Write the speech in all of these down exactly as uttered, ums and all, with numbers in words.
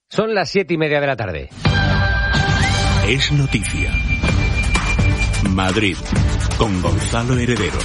Son las siete y media de la tarde. Es noticia. Madrid, con Gonzalo Heredero.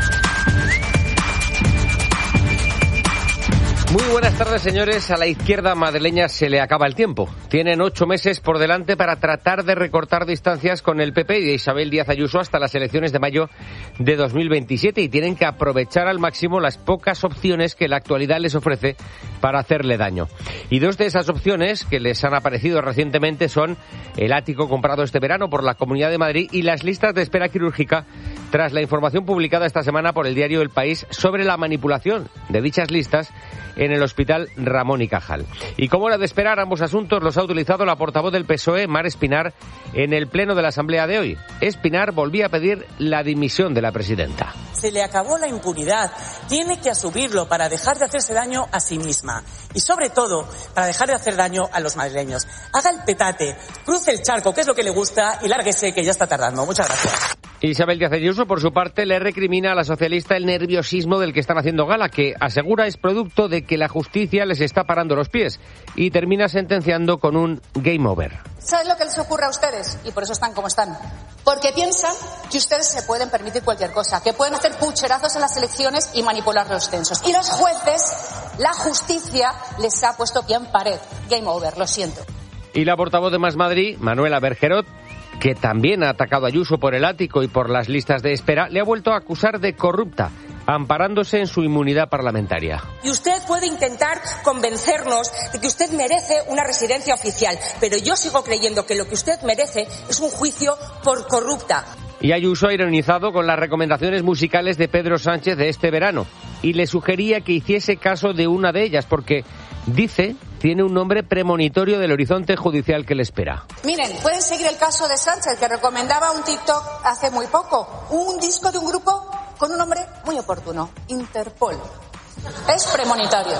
Muy buenas tardes, señores. A la izquierda madrileña se le acaba el tiempo. Tienen ocho meses por delante para tratar de recortar distancias con el P P y de Isabel Díaz Ayuso hasta las elecciones de mayo de dos mil veintisiete y tienen que aprovechar al máximo las pocas opciones que la actualidad les ofrece para hacerle daño. Y dos de esas opciones que les han aparecido recientemente son el ático comprado este verano por la Comunidad de Madrid y las listas de espera quirúrgica tras la información publicada esta semana por el diario El País sobre la manipulación de dichas listas en el Hospital Ramón y Cajal. Y como era de esperar, ambos asuntos los ha utilizado la portavoz del P S O E, Mar Espinar, en el pleno de la Asamblea de hoy. Espinar volvía a pedir la dimisión de la presidenta. Se le acabó la impunidad. Tiene que asumirlo para dejar de hacerse daño a sí misma. Y sobre todo, para dejar de hacer daño a los madrileños. Haga el petate, cruce el charco, que es lo que le gusta, y lárguese, que ya está tardando. Muchas gracias. Isabel Díaz Ayuso, por su parte, le recrimina a la socialista el nerviosismo del que están haciendo gala, que asegura es producto de que la justicia les está parando los pies y termina sentenciando con un game over. ¿Sabes lo que les ocurre a ustedes? Y por eso están como están. Porque piensan que ustedes se pueden permitir cualquier cosa, que pueden hacer pucherazos en las elecciones y manipular los censos. Y los jueces, la justicia, les ha puesto pie en pared. Game over, lo siento. Y la portavoz de Más Madrid, Manuela Bergerot, que también ha atacado a Ayuso por el ático y por las listas de espera, le ha vuelto a acusar de corrupta, amparándose en su inmunidad parlamentaria. Y usted puede intentar convencernos de que usted merece una residencia oficial, pero yo sigo creyendo que lo que usted merece es un juicio por corrupta. Y Ayuso ha ironizado con las recomendaciones musicales de Pedro Sánchez de este verano y le sugería que hiciese caso de una de ellas porque, dice, tiene un nombre premonitorio del horizonte judicial que le espera. Miren, pueden seguir el caso de Sánchez, que recomendaba un TikTok hace muy poco, un disco de un grupo con un nombre muy oportuno, Interpol. Es premonitorio.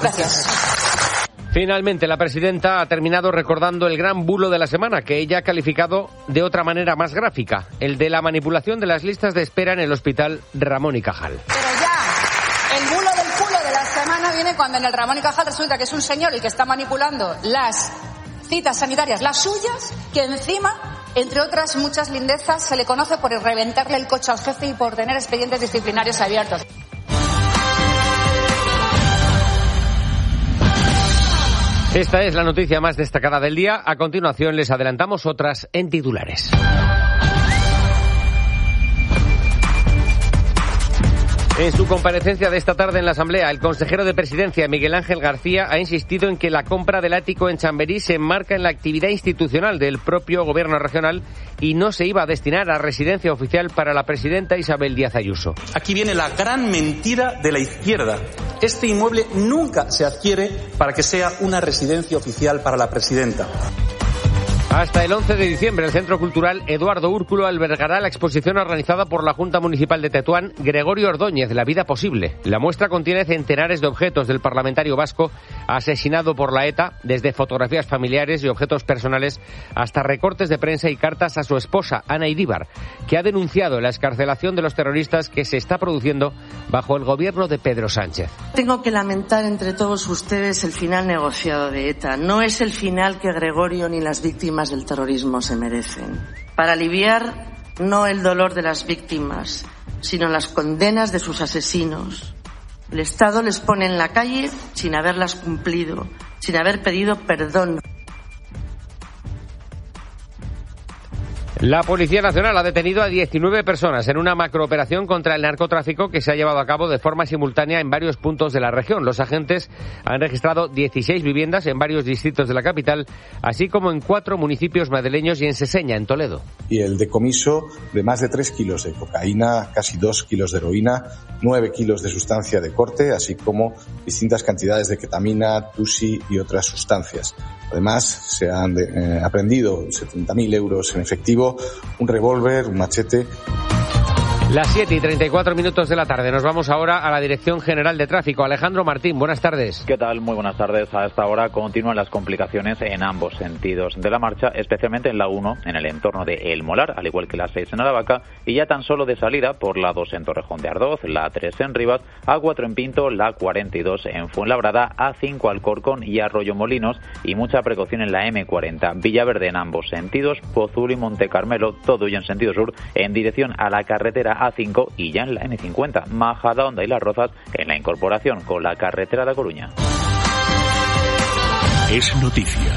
Gracias. Finalmente, la presidenta ha terminado recordando el gran bulo de la semana, que ella ha calificado de otra manera más gráfica, el de la manipulación de las listas de espera en el Hospital Ramón y Cajal. Pero ya, el bulo del culo de la semana viene cuando en el Ramón y Cajal resulta que es un señor el que está manipulando las citas sanitarias, las suyas, que encima, entre otras muchas lindezas, se le conoce por reventarle el coche al jefe y por tener expedientes disciplinarios abiertos. Esta es la noticia más destacada del día. A continuación les adelantamos otras en titulares. En su comparecencia de esta tarde en la Asamblea, el consejero de Presidencia, Miguel Ángel García, ha insistido en que la compra del ático en Chamberí se enmarca en la actividad institucional del propio Gobierno regional y no se iba a destinar a residencia oficial para la presidenta Isabel Díaz Ayuso. Aquí viene la gran mentira de la izquierda. Este inmueble nunca se adquiere para que sea una residencia oficial para la presidenta. Hasta el once de diciembre, el Centro Cultural Eduardo Úrculo albergará la exposición organizada por la Junta Municipal de Tetuán, Gregorio Ordóñez, La vida posible. La muestra contiene centenares de objetos del parlamentario vasco asesinado por la ETA, desde fotografías familiares y objetos personales hasta recortes de prensa y cartas a su esposa, Ana Idíbar, que ha denunciado la excarcelación de los terroristas que se está produciendo bajo el gobierno de Pedro Sánchez. Tengo que lamentar entre todos ustedes el final negociado de ETA. No es el final que Gregorio ni las víctimas del terrorismo se merecen. Para aliviar no el dolor de las víctimas, sino las condenas de sus asesinos. El Estado les pone en la calle sin haberlas cumplido, sin haber pedido perdón. La Policía Nacional ha detenido a diecinueve personas en una macrooperación contra el narcotráfico que se ha llevado a cabo de forma simultánea en varios puntos de la región. Los agentes han registrado dieciséis viviendas en varios distritos de la capital, así como en cuatro municipios madrileños y en Seseña, en Toledo. Y el decomiso de más de tres kilos de cocaína, casi dos kilos de heroína, nueve kilos de sustancia de corte, así como distintas cantidades de ketamina, tusi y otras sustancias. Además, se han de, eh, aprendido setenta mil euros en efectivo, un revólver, un machete. Las siete y treinta y cuatro minutos de la tarde. Nos vamos ahora a la Dirección General de Tráfico. Alejandro Martín, buenas tardes. ¿Qué tal? Muy buenas tardes. A esta hora continúan las complicaciones en ambos sentidos de la marcha, especialmente en la uno, en el entorno de El Molar, al igual que la seis en Aravaca, y ya tan solo de salida por la dos en Torrejón de Ardoz, la tres en Rivas, A cuatro en Pinto, la cuarenta y dos en Fuenlabrada, A cinco Alcorcón y Arroyomolinos, y mucha precaución en la eme cuarenta, Villaverde en ambos sentidos, Pozul y Monte Carmelo, todo ello en sentido sur, en dirección a la carretera A cinco, y ya en la ene cincuenta, Majadahonda y Las Rozas, en la incorporación con la carretera de Coruña. Es noticia.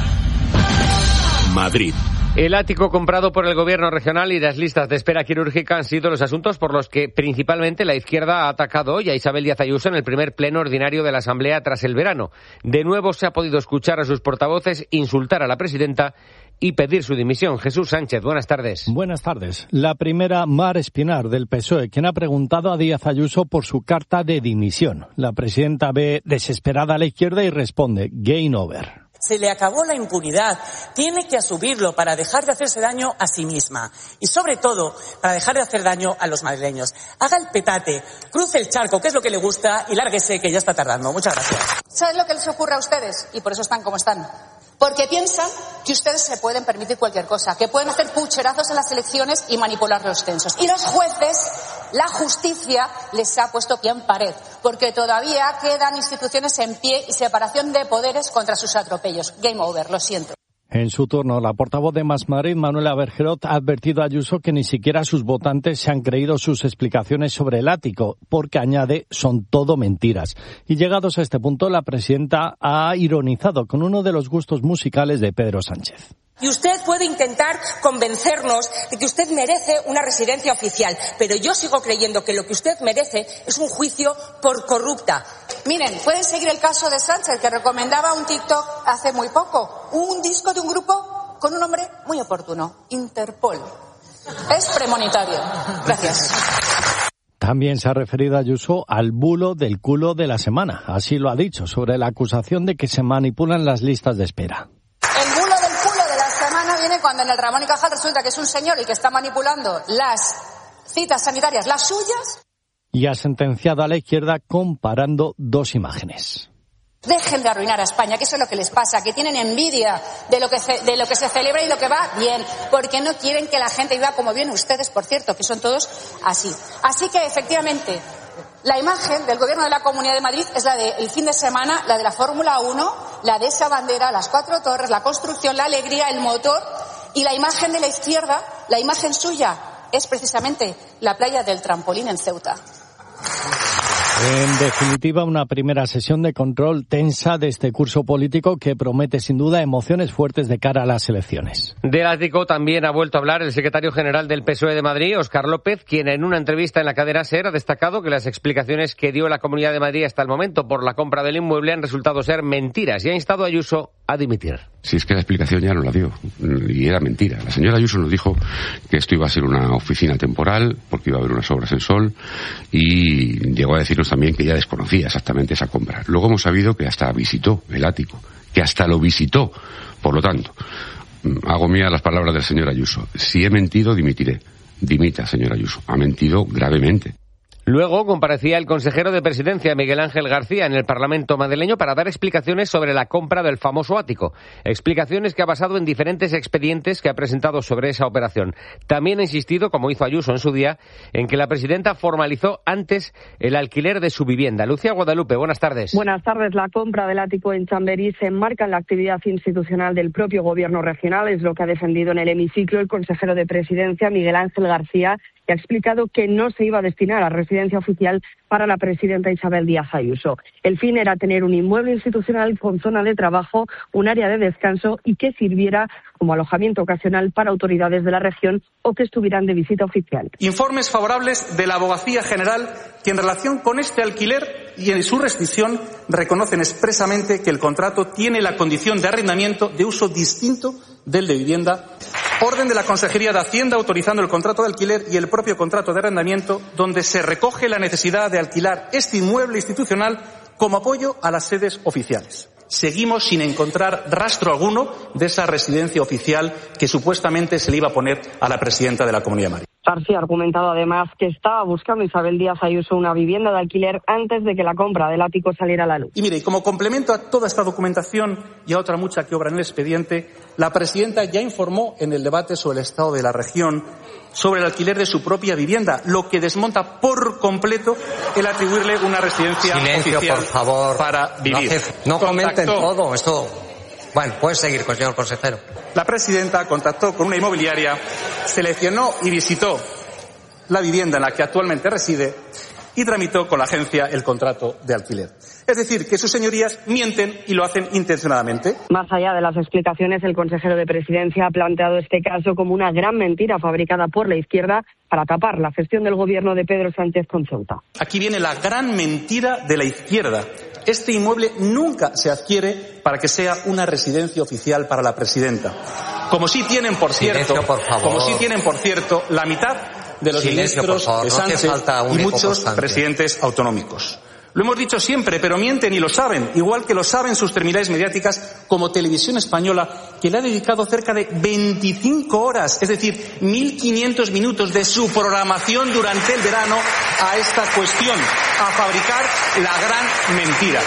Madrid. El ático comprado por el gobierno regional y las listas de espera quirúrgica han sido los asuntos por los que principalmente la izquierda ha atacado hoy a Isabel Díaz Ayuso en el primer pleno ordinario de la Asamblea tras el verano. De nuevo se ha podido escuchar a sus portavoces insultar a la presidenta y pedir su dimisión. Jesús Sánchez, buenas tardes. Buenas tardes. La primera, Mar Espinar, del P S O E, quien ha preguntado a Díaz Ayuso por su carta de dimisión. La presidenta ve desesperada a la izquierda y responde, game over. Se le acabó la impunidad. Tiene que asumirlo para dejar de hacerse daño a sí misma. Y sobre todo, para dejar de hacer daño a los madrileños. Haga el petate, cruce el charco, que es lo que le gusta, y lárguese, que ya está tardando. Muchas gracias. ¿Saben lo que les ocurre a ustedes? Y por eso están como están. Porque piensan que ustedes se pueden permitir cualquier cosa, que pueden hacer pucherazos en las elecciones y manipular los censos. Y los jueces, la justicia, les ha puesto pie en pared, porque todavía quedan instituciones en pie y separación de poderes contra sus atropellos. Game over, lo siento. En su turno, la portavoz de Más Madrid, Manuela Bergerot, ha advertido a Ayuso que ni siquiera sus votantes se han creído sus explicaciones sobre el ático, porque, añade, son todo mentiras. Y llegados a este punto, la presidenta ha ironizado con uno de los gustos musicales de Pedro Sánchez. Y usted puede intentar convencernos de que usted merece una residencia oficial, pero yo sigo creyendo que lo que usted merece es un juicio por corrupta. Miren, pueden seguir el caso de Sánchez, que recomendaba un TikTok hace muy poco, un disco de un grupo con un nombre muy oportuno, Interpol. Es premonitorio. Gracias. También se ha referido Ayuso al bulo del culo de la semana, así lo ha dicho, sobre la acusación de que se manipulan las listas de espera. El bulo del culo de la semana viene cuando en el Ramón y Cajal resulta que es un señor el que está manipulando las citas sanitarias, las suyas. Y ha sentenciado a la izquierda comparando dos imágenes. Dejen de arruinar a España, que eso es lo que les pasa, que tienen envidia de lo que se, de lo que se celebra y lo que va bien, porque no quieren que la gente viva como viven ustedes, por cierto, que son todos así. Así que, efectivamente, la imagen del gobierno de la Comunidad de Madrid es la del fin de semana, la de la Fórmula uno, la de esa bandera, las cuatro torres, la construcción, la alegría, el motor, y la imagen de la izquierda, la imagen suya, es precisamente la playa del trampolín en Ceuta. En definitiva, una primera sesión de control tensa de este curso político que promete sin duda emociones fuertes de cara a las elecciones. Del ático también ha vuelto a hablar el secretario general del P S O E de Madrid, Óscar López, quien en una entrevista en la cadena SER ha destacado que las explicaciones que dio la Comunidad de Madrid hasta el momento por la compra del inmueble han resultado ser mentiras y ha instado a Ayuso a dimitir. Si es que la explicación ya no la dio y era mentira. La señora Ayuso nos dijo que esto iba a ser una oficina temporal porque iba a haber unas obras en Sol y llegó a decirnos también que ya desconocía exactamente esa compra. Luego hemos sabido que hasta visitó el ático, que hasta lo visitó. Por lo tanto, hago mía las palabras del señor Ayuso. Si he mentido, dimitiré. Dimita, señor Ayuso. Ha mentido gravemente. Luego comparecía el consejero de Presidencia, Miguel Ángel García, en el Parlamento madrileño para dar explicaciones sobre la compra del famoso ático. Explicaciones que ha basado en diferentes expedientes que ha presentado sobre esa operación. También ha insistido, como hizo Ayuso en su día, en que la presidenta formalizó antes el alquiler de su vivienda. Lucía Guadalupe, buenas tardes. Buenas tardes. La compra del ático en Chamberí se enmarca en la actividad institucional del propio gobierno regional. Es lo que ha defendido en el hemiciclo el consejero de Presidencia, Miguel Ángel García, que ha explicado que no se iba a destinar a residencia oficial para la presidenta Isabel Díaz Ayuso. El fin era tener un inmueble institucional con zona de trabajo, un área de descanso y que sirviera como alojamiento ocasional para autoridades de la región o que estuvieran de visita oficial. Informes favorables de la Abogacía General que en relación con este alquiler y en su rescisión reconocen expresamente que el contrato tiene la condición de arrendamiento de uso distinto del de vivienda. Orden de la Consejería de Hacienda autorizando el contrato de alquiler y el propio contrato de arrendamiento, donde se recoge la necesidad de alquilar este inmueble institucional como apoyo a las sedes oficiales. Seguimos sin encontrar rastro alguno de esa residencia oficial que supuestamente se le iba a poner a la presidenta de la Comunidad de Madrid. García ha argumentado además que estaba buscando Isabel Díaz Ayuso una vivienda de alquiler antes de que la compra del ático saliera a la luz. Y mire, y como complemento a toda esta documentación y a otra mucha que obra en el expediente, la presidenta ya informó en el debate sobre el estado de la región sobre el alquiler de su propia vivienda, lo que desmonta por completo el atribuirle una residencia Silencio, oficial por favor. para vivir. No, hace, no comenten todo esto. Bueno, puede seguir, señor consejero. La presidenta contactó con una inmobiliaria, seleccionó y visitó la vivienda en la que actualmente reside y tramitó con la agencia el contrato de alquiler. Es decir, que sus señorías mienten y lo hacen intencionadamente. Más allá de las explicaciones, el consejero de Presidencia ha planteado este caso como una gran mentira fabricada por la izquierda para tapar la gestión del gobierno de Pedro Sánchez con Ceuta. Aquí viene la gran mentira de la izquierda. Este inmueble nunca se adquiere para que sea una residencia oficial para la presidenta. Como sí tienen, por cierto, Silencio, por favor. como sí tienen, por cierto, la mitad de los Silencio, ministros por favor. de No hace Sánchez falta y único muchos constante. presidentes autonómicos. Lo hemos dicho siempre, pero mienten y lo saben, igual que lo saben sus terminales mediáticas como Televisión Española, que le ha dedicado cerca de veinticinco horas, es decir, mil quinientos minutos de su programación durante el verano a esta cuestión, a fabricar la gran mentira.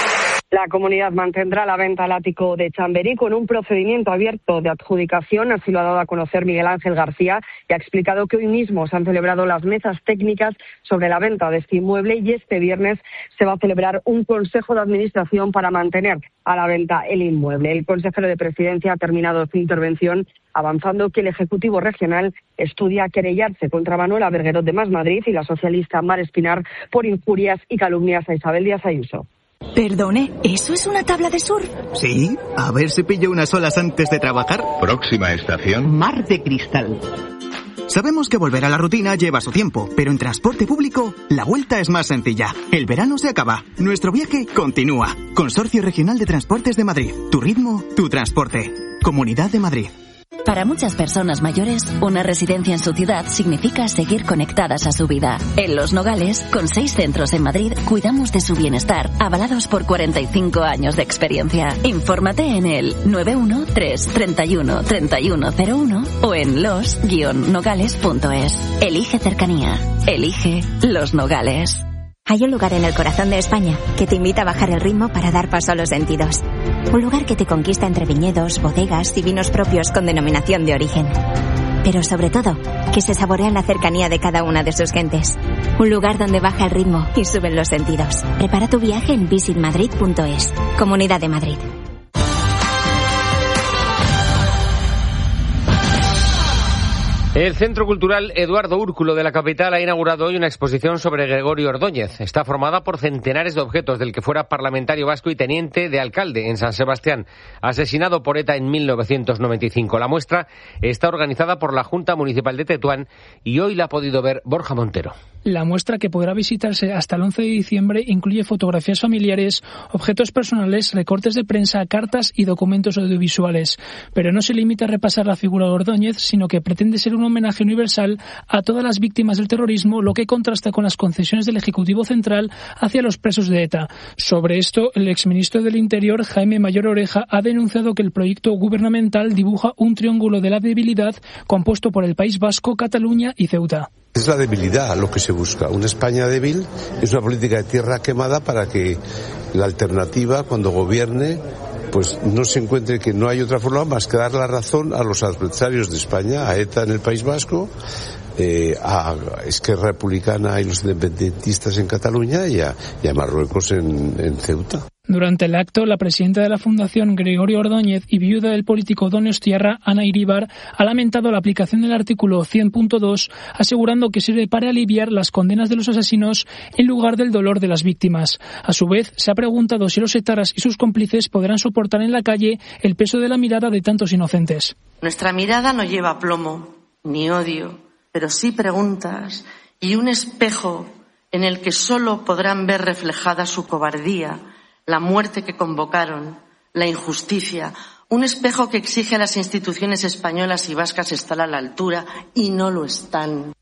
La comunidad mantendrá la venta al ático de Chamberí con un procedimiento abierto de adjudicación, así lo ha dado a conocer Miguel Ángel García, y ha explicado que hoy mismo se han celebrado las mesas técnicas sobre la venta de este inmueble y este viernes se va a celebrar un consejo de administración para mantener a la venta el inmueble. El consejero de Presidencia ha terminado su intervención avanzando que el Ejecutivo Regional estudia querellarse contra Manuela Berguerot de Más Madrid y la socialista Mar Espinar por injurias y calumnias a Isabel Díaz Ayuso. Perdone, ¿eso es una tabla de surf? Sí, a ver si pillo unas olas antes de trabajar. Próxima estación. Mar de Cristal. Sabemos que volver a la rutina lleva su tiempo, pero en transporte público la vuelta es más sencilla. El verano se acaba, nuestro viaje continúa. Consorcio Regional de Transportes de Madrid. Tu ritmo, tu transporte. Comunidad de Madrid. Para muchas personas mayores, una residencia en su ciudad significa seguir conectadas a su vida. En Los Nogales, con seis centros en Madrid, cuidamos de su bienestar, avalados por cuarenta y cinco años de experiencia. Infórmate en el nueve uno tres, treinta y uno, treinta y uno cero uno o en los guion nogales punto es. Elige cercanía. Elige Los Nogales. Hay un lugar en el corazón de España que te invita a bajar el ritmo para dar paso a los sentidos. Un lugar que te conquista entre viñedos, bodegas y vinos propios con denominación de origen. Pero sobre todo, que se saborea en la cercanía de cada una de sus gentes. Un lugar donde baja el ritmo y suben los sentidos. Prepara tu viaje en visit madrid punto es. Comunidad de Madrid. El Centro Cultural Eduardo Úrculo de la capital ha inaugurado hoy una exposición sobre Gregorio Ordóñez. Está formada por centenares de objetos del que fuera parlamentario vasco y teniente de alcalde en San Sebastián, asesinado por ETA en mil novecientos noventa y cinco. La muestra está organizada por la Junta Municipal de Tetuán y hoy la ha podido ver Borja Montero. La muestra, que podrá visitarse hasta el once de diciembre, incluye fotografías familiares, objetos personales, recortes de prensa, cartas y documentos audiovisuales. Pero no se limita a repasar la figura de Ordóñez, sino que pretende ser un homenaje universal a todas las víctimas del terrorismo, lo que contrasta con las concesiones del Ejecutivo Central hacia los presos de ETA. Sobre esto, el exministro del Interior, Jaime Mayor Oreja, ha denunciado que el proyecto gubernamental dibuja un triángulo de la debilidad compuesto por el País Vasco, Cataluña y Ceuta. Es la debilidad lo que se busca. Una España débil es una política de tierra quemada para que la alternativa, cuando gobierne, pues no se encuentre que no hay otra forma más que dar la razón a los adversarios de España, a ETA en el País Vasco, eh, a Esquerra Republicana y los independentistas en Cataluña y a, y a Marruecos en, en Ceuta. Durante el acto, la presidenta de la Fundación, Gregorio Ordóñez, y viuda del político Donostiarra, Ana Iríbar, ha lamentado la aplicación del artículo cien punto dos, asegurando que sirve para aliviar las condenas de los asesinos en lugar del dolor de las víctimas. A su vez, se ha preguntado si los etarras y sus cómplices podrán soportar en la calle el peso de la mirada de tantos inocentes. Nuestra mirada no lleva plomo ni odio, pero sí preguntas y un espejo en el que solo podrán ver reflejada su cobardía, la muerte que convocaron, la injusticia, un espejo que exige a las instituciones españolas y vascas estar a la altura y no lo están.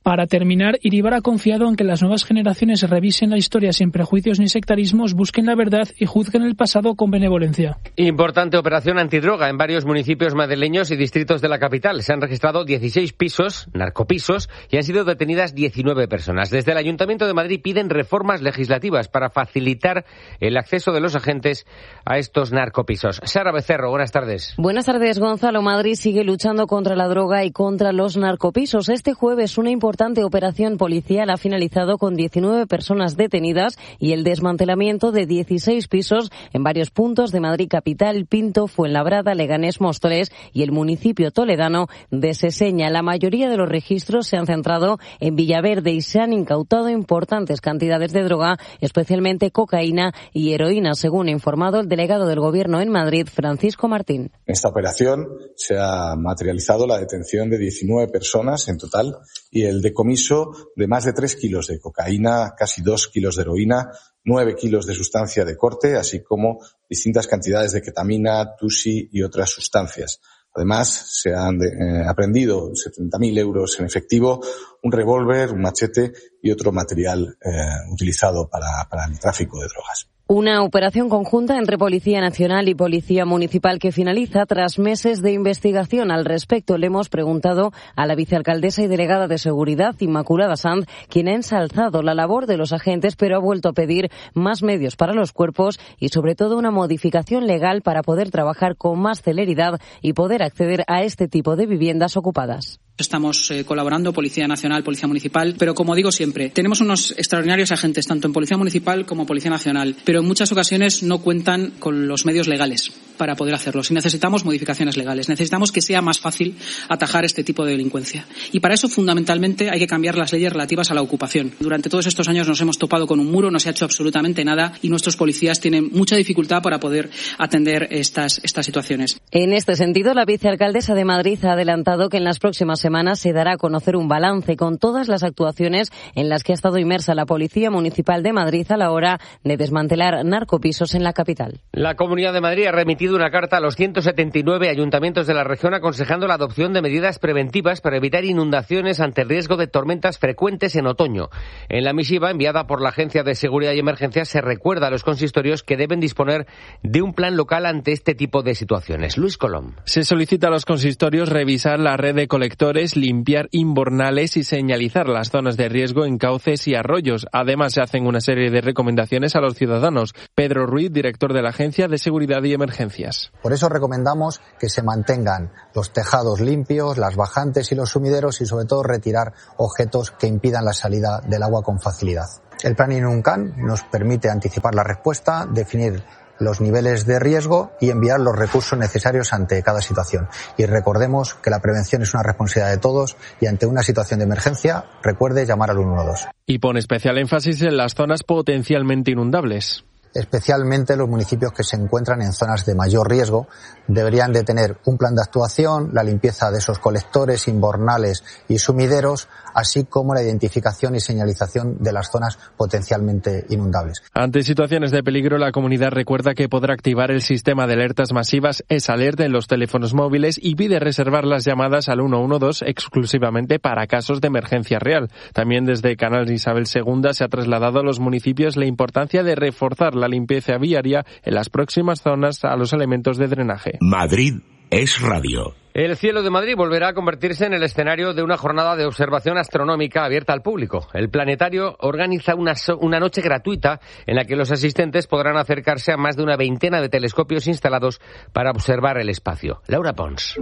Para terminar, Iribar ha confiado en que las nuevas generaciones revisen la historia sin prejuicios ni sectarismos, busquen la verdad y juzguen el pasado con benevolencia. Importante operación antidroga en varios municipios madrileños y distritos de la capital. Se han registrado dieciséis pisos, narcopisos, y han sido detenidas diecinueve personas. Desde el Ayuntamiento de Madrid piden reformas legislativas para facilitar el acceso de los agentes a estos narcopisos. Sara Becerro, buenas tardes. Buenas tardes, Gonzalo. Madrid sigue luchando contra la droga y contra los narcopisos. Este jueves una importante operación policial ha finalizado con diecinueve personas detenidas y el desmantelamiento de dieciséis pisos en varios puntos de Madrid capital, Pinto, Fuenlabrada, Leganés, Móstoles y el municipio toledano de Seseña. La mayoría de los registros se han centrado en Villaverde y se han incautado importantes cantidades de droga, especialmente cocaína y heroína, según ha informado el delegado del Gobierno en Madrid, Francisco Martín. En esta operación se ha materializado la detención de diecinueve personas en total y el decomiso de más de tres kilos de cocaína, casi dos kilos de heroína, nueve kilos de sustancia de corte, así como distintas cantidades de ketamina, tusi y otras sustancias. Además, se han de, eh, aprehendido setenta mil euros en efectivo, un revólver, un machete y otro material eh, utilizado para, para el tráfico de drogas. Una operación conjunta entre Policía Nacional y Policía Municipal que finaliza tras meses de investigación. Al respecto, le hemos preguntado a la vicealcaldesa y delegada de Seguridad, Inmaculada Sanz, quien ha ensalzado la labor de los agentes, pero ha vuelto a pedir más medios para los cuerpos y, sobre todo, una modificación legal para poder trabajar con más celeridad y poder acceder a este tipo de viviendas ocupadas. Estamos eh, colaborando, Policía Nacional, Policía Municipal, pero como digo siempre, tenemos unos extraordinarios agentes, tanto en Policía Municipal como Policía Nacional, pero en muchas ocasiones no cuentan con los medios legales para poder hacerlo. Y necesitamos modificaciones legales, necesitamos que sea más fácil atajar este tipo de delincuencia. Y para eso, fundamentalmente, hay que cambiar las leyes relativas a la ocupación. Durante todos estos años nos hemos topado con un muro, no se ha hecho absolutamente nada y nuestros policías tienen mucha dificultad para poder atender estas, estas situaciones. En este sentido, la vicealcaldesa de Madrid ha adelantado que en las próximas semanas se dará a conocer un balance con todas las actuaciones en las que ha estado inmersa la Policía Municipal de Madrid a la hora de desmantelar narcopisos en la capital. La Comunidad de Madrid ha remitido una carta a los ciento setenta y nueve ayuntamientos de la región aconsejando la adopción de medidas preventivas para evitar inundaciones ante el riesgo de tormentas frecuentes en otoño. En la misiva enviada por la Agencia de Seguridad y Emergencias se recuerda a los consistorios que deben disponer de un plan local ante este tipo de situaciones. Luis Colom. Se solicita a los consistorios revisar la red de colectores, limpiar invernales y señalizar las zonas de riesgo en cauces y arroyos. Además, se hacen una serie de recomendaciones a los ciudadanos. Pedro Ruiz, director de la Agencia de Seguridad y Emergencias. Por eso recomendamos que se mantengan los tejados limpios, las bajantes y los sumideros y, sobre todo, retirar objetos que impidan la salida del agua con facilidad. El plan INUNCAN nos permite anticipar la respuesta, definir los niveles de riesgo y enviar los recursos necesarios ante cada situación. Y recordemos que la prevención es una responsabilidad de todos y ante una situación de emergencia, recuerde llamar al uno uno dos. Y pone especial énfasis en las zonas potencialmente inundables. Especialmente los municipios que se encuentran en zonas de mayor riesgo deberían de tener un plan de actuación, la limpieza de esos colectores, invernales y sumideros, así como la identificación y señalización de las zonas potencialmente inundables. Ante situaciones de peligro, la comunidad recuerda que podrá activar el sistema de alertas masivas EsAlert en los teléfonos móviles y pide reservar las llamadas al uno uno dos exclusivamente para casos de emergencia real. También desde Canal Isabel segunda se ha trasladado a los municipios la importancia de reforzar la limpieza viaria en las próximas zonas a los elementos de drenaje. Madrid es radio. El cielo de Madrid volverá a convertirse en el escenario de una jornada de observación astronómica abierta al público. El planetario organiza una, so- una noche gratuita en la que los asistentes podrán acercarse a más de una veintena de telescopios instalados para observar el espacio. Laura Pons.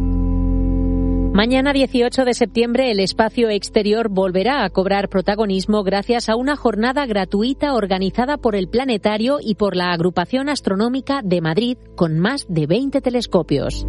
Mañana dieciocho de septiembre el espacio exterior volverá a cobrar protagonismo gracias a una jornada gratuita organizada por el Planetario y por la Agrupación Astronómica de Madrid con más de veinte telescopios.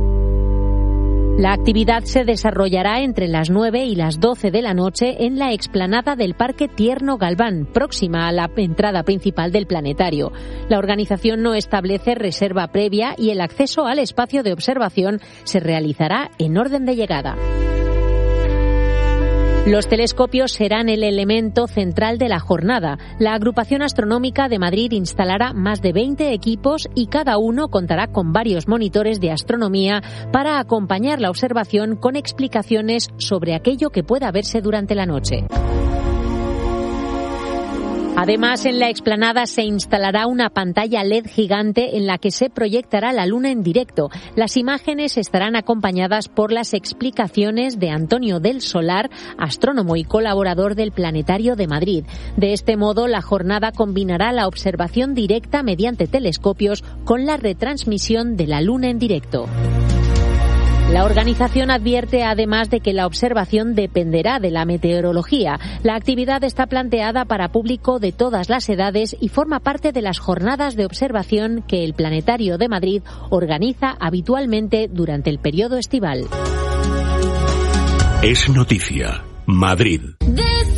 La actividad se desarrollará entre las nueve y las doce de la noche en la explanada del Parque Tierno Galván, próxima a la entrada principal del planetario. La organización no establece reserva previa y el acceso al espacio de observación se realizará en orden de llegada. Los telescopios serán el elemento central de la jornada. La Agrupación Astronómica de Madrid instalará más de veinte equipos y cada uno contará con varios monitores de astronomía para acompañar la observación con explicaciones sobre aquello que pueda verse durante la noche. Además, en la explanada se instalará una pantalla L E D gigante en la que se proyectará la luna en directo. Las imágenes estarán acompañadas por las explicaciones de Antonio del Solar, astrónomo y colaborador del Planetario de Madrid. De este modo, la jornada combinará la observación directa mediante telescopios con la retransmisión de la luna en directo. La organización advierte además de que la observación dependerá de la meteorología. La actividad está planteada para público de todas las edades y forma parte de las jornadas de observación que el Planetario de Madrid organiza habitualmente durante el periodo estival. Es noticia. Madrid.